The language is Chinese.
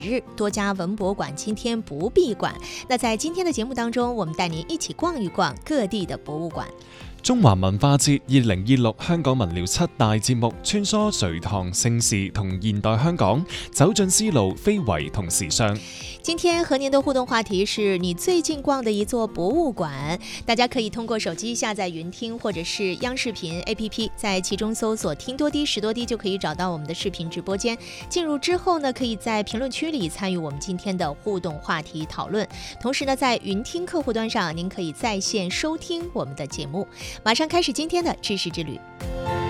日，多家文博馆今天不闭馆。那在今天的节目当中，我们带您一起逛一逛各地的博物馆。 中華文化節2026香港文聊7大節目，穿梭隋唐盛事同現代香港，走進絲路非遺同時尚。 今天和您的互動話題是你最近逛的一座博物館，大家可以通過手機下載雲聽或者是央視頻 APP， 在其中搜索聽多啲食多啲就可以找到我們的視頻直播間。進入之後呢，可以在評論區裡參與我們今天的互動話題討論。同時呢，在雲聽客戶端上，您可以在線收聽我們的節目。馬上開始今天的知識之旅。